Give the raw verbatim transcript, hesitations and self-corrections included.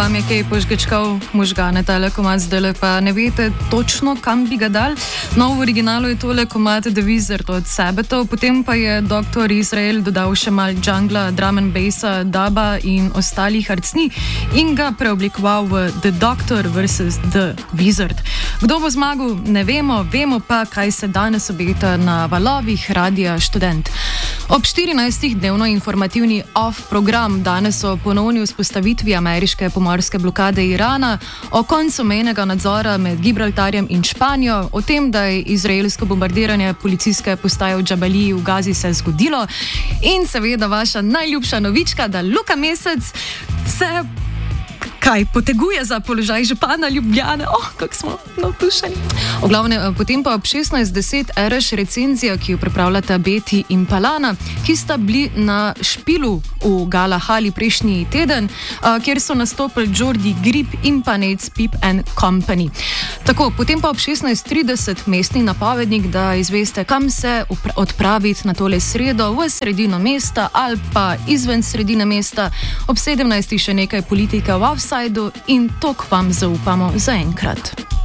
vam je kaj požgečkal možgane tale komad, zdaj pa ne veste točno, kam bi ga dal. No, v originalu je tole komad The Wizard od Sabbathov, potem pa je doktor Israel dodal še mal jungla, drum and bassa, duba in ostalih arcni in ga preoblikoval v The Doctor versus The Wizard. Kdo bo zmagal, ne vemo, vemo pa, kaj se danes obeta na valovih Radia Študent. Ob štirinajstih dnevno informativni off program danes o ponovni vzpostavitvi ameriške pomorske blokade Irana, o koncu mejnega nadzora med Gibraltarjem in Španijo, o tem, da je izraelsko bombardiranje policijske postaje v Džabaliji v Gazi se zgodilo in seveda vaša najljubša novička, da Luka Mesec se kaj poteguje za položaj župana Ljubljane. Oh, kako smo navdušeni. V glavnem, potem pa ob šestnajst deset reš recenzija, ki jo pripravljata Beti in Palana, ki sta bili na Špilu v Gala Hali prejšnji teden, kjer so nastopili Jordi Grip in pa Nate Pip and Company. Tako, potem pa ob šestnajst trideset mestni napovednik, da izveste, kam se odpraviti na tole sredo, v sredino mesta ali pa izven sredine mesta. Ob sedemnajstih še nekaj politike v offsideu in to k vam zaupamo zaenkrat.